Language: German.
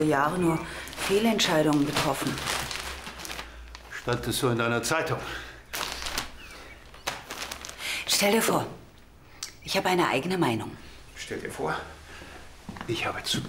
Jahre nur Fehlentscheidungen getroffen. Stand es so in deiner Zeitung? Stell dir vor, ich habe eine eigene Meinung. Stell dir vor, ich habe zu